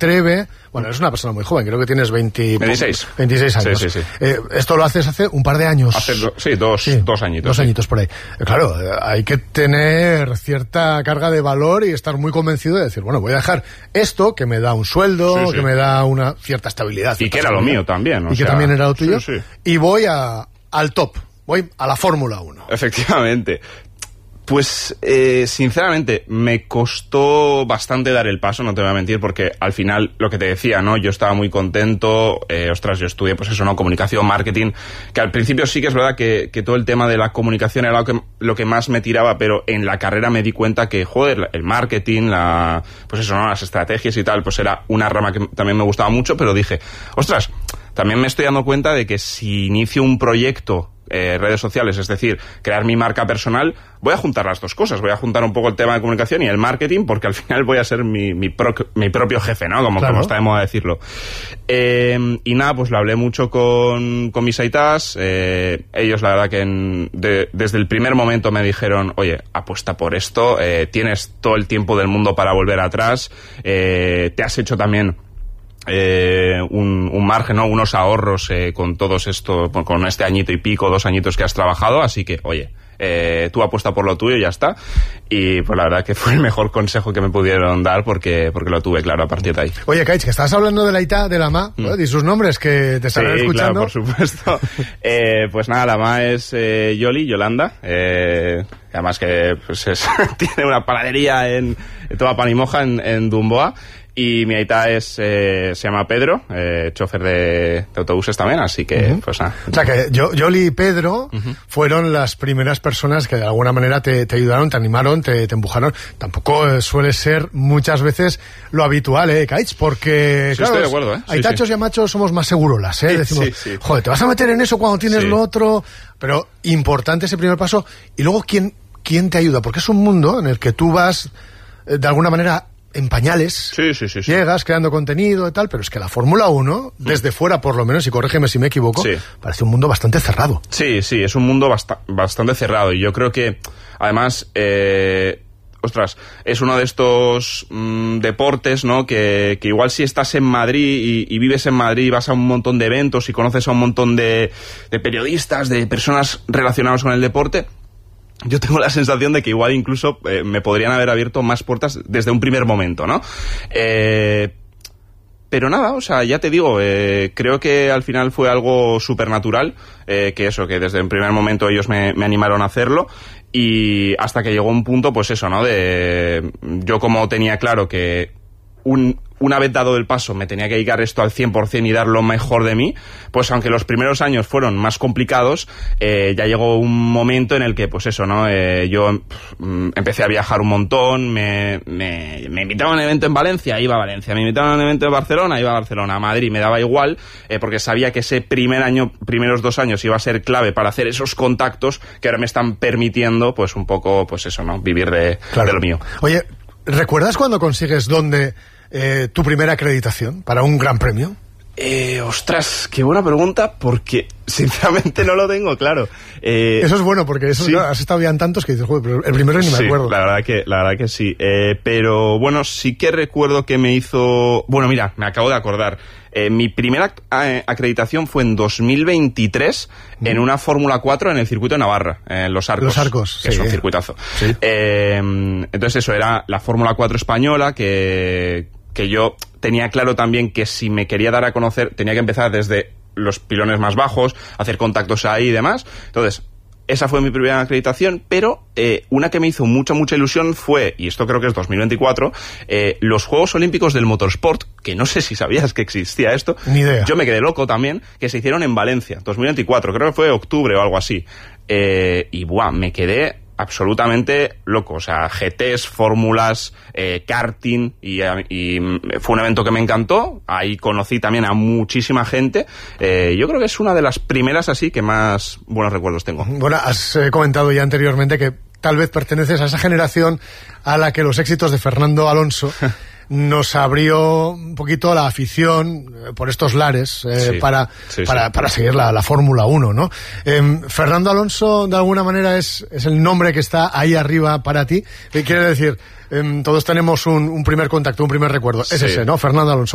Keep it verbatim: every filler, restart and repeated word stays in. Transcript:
atreve... Bueno, eres una persona muy joven, creo que tienes veinte, veintiséis. veintiséis años. Sí, sí, sí. Eh, esto lo haces hace un par de años. Hace do, sí, dos, sí, dos añitos. Dos sí. añitos por ahí. Eh, claro, eh, hay que tener cierta carga de valor y estar muy convencido de decir, bueno, voy a dejar esto que me da un sueldo, sí, sí. que me da una cierta estabilidad. Y que era lo mío también. O y sea, que también era lo tuyo. Sí, sí. Y voy a, al top, voy a la Fórmula uno. Efectivamente. Pues, eh, sinceramente, me costó bastante dar el paso, no te voy a mentir, porque al final, lo que te decía, ¿no? Yo estaba muy contento, eh, ostras, yo estudié, pues eso, ¿no? Comunicación, marketing, que al principio sí que es verdad que, que todo el tema de la comunicación era lo que, lo que más me tiraba, pero en la carrera me di cuenta que, joder, el marketing, la, pues eso, ¿no? Las estrategias y tal, pues era una rama que también me gustaba mucho, pero dije, ostras, también me estoy dando cuenta de que si inicio un proyecto, Eh, redes sociales, es decir, crear mi marca personal, voy a juntar las dos cosas, voy a juntar un poco el tema de comunicación y el marketing, porque al final voy a ser mi, mi, pro, mi propio jefe, ¿no? Como, claro. como está de moda decirlo. Eh, y nada, pues lo hablé mucho con, con mis aitas, eh, ellos la verdad que en, de, desde el primer momento me dijeron, oye, apuesta por esto, eh, tienes todo el tiempo del mundo para volver atrás, eh, te has hecho también Eh, un, un margen, ¿no? Unos ahorros eh, con todos esto, con este añito y pico, dos añitos que has trabajado, así que, oye, eh, tú apuesta por lo tuyo y ya está. Y pues la verdad que fue el mejor consejo que me pudieron dar porque, porque lo tuve claro a partir de ahí. Oye, Kaich, que estabas hablando de la Ita, de la Ma, mm. ¿eh? Y sus nombres que te estarán sí, escuchando. Claro, por supuesto. eh, pues nada, la Ma es eh, Yoli, Yolanda, eh, además que pues es, tiene una panadería en, en toda Panimoja, en, en Dumboa. Y mi aita es, eh, se llama Pedro, eh, chofer de, de autobuses también, así que, uh-huh. pues nada. O sea que yo, Yoli y Pedro uh-huh. fueron las primeras personas que de alguna manera te, te ayudaron, te animaron, te, te empujaron. Tampoco eh, suele ser muchas veces lo habitual, ¿eh, Kaich? Porque, sí, claro, estoy de acuerdo, ¿eh? Sí, aitachos sí. y amachos somos más segurolas, ¿eh? Sí, Decimos, sí, sí. joder, te vas a meter en eso cuando tienes sí. lo otro. Pero importante ese primer paso. Y luego, ¿quién, quién te ayuda? Porque es un mundo en el que tú vas, eh, de alguna manera, en pañales, sí, sí, sí, sí. llegas creando contenido y tal, pero es que la Fórmula uno, mm. desde fuera por lo menos, y corrígeme si me equivoco, sí. parece un mundo bastante cerrado. Sí, sí, es un mundo bast- bastante cerrado y yo creo que, además, eh, ostras, es uno de estos mmm, deportes, ¿no? Que, que igual si estás en Madrid y, y vives en Madrid y vas a un montón de eventos y conoces a un montón de, de periodistas, de personas relacionadas con el deporte, yo tengo la sensación de que igual incluso eh, me podrían haber abierto más puertas desde un primer momento, ¿no? Eh, pero nada, o sea, ya te digo, eh, creo que al final fue algo supernatural, eh, que eso, que desde el primer momento ellos me, me animaron a hacerlo y hasta que llegó un punto, pues eso, ¿no? De yo como tenía claro que un... una vez dado el paso me tenía que dedicar esto al cien por ciento y dar lo mejor de mí, pues aunque los primeros años fueron más complicados, eh, ya llegó un momento en el que, pues eso, ¿no? Eh, yo pff, empecé a viajar un montón, me, me, me invitaban a un evento en Valencia, iba a Valencia, me invitaban a un evento en Barcelona, iba a Barcelona, a Madrid, me daba igual, eh, porque sabía que ese primer año, primeros dos años iba a ser clave para hacer esos contactos que ahora me están permitiendo, pues un poco, pues eso, ¿no? Vivir de, claro. de lo mío. Oye, ¿recuerdas cuando consigues dónde... Eh, tu primera acreditación para un gran premio? Eh, ostras, qué buena pregunta, porque sinceramente no lo tengo claro. Eh, eso es bueno, porque eso, sí. ¿no? Has estado ya en tantos que dices, joder, pero el primero ni me sí, acuerdo. la verdad que, la verdad que sí. Eh, pero bueno, sí que recuerdo que me hizo... Bueno, mira, me acabo de acordar. Eh, mi primera acreditación fue en dos mil veintitrés mm. en una Fórmula cuatro en el circuito de Navarra, en Los Arcos. Los Arcos, que sí. es un circuitazo. Sí. Eh, entonces eso, era la Fórmula cuatro española que... que yo tenía claro también que si me quería dar a conocer tenía que empezar desde los pilones más bajos, hacer contactos ahí y demás. Entonces, esa fue mi primera acreditación, pero eh, una que me hizo mucha, mucha ilusión fue, y esto creo que es dos mil veinticuatro, eh, los Juegos Olímpicos del Motorsport, que no sé si sabías que existía esto. Ni idea. Yo me quedé loco también, que se hicieron en Valencia, dos mil veinticuatro, creo que fue octubre o algo así. Eh, y buah, me quedé... absolutamente loco, o sea, G Ts, fórmulas, eh, karting y, y fue un evento que me encantó, ahí conocí también a muchísima gente, eh, yo creo que es una de las primeras así que más buenos recuerdos tengo. Bueno, has eh, comentado ya anteriormente que tal vez perteneces a esa generación a la que los éxitos de Fernando Alonso nos abrió un poquito la afición por estos lares eh, sí, para, sí, para, sí. para seguir la, la Fórmula uno, ¿no? Eh, Fernando Alonso, de alguna manera, es, es el nombre que está ahí arriba para ti. ¿Qué quiere decir? Eh, todos tenemos un, un primer contacto, un primer recuerdo. Es sí. ese, ¿no? Fernando Alonso.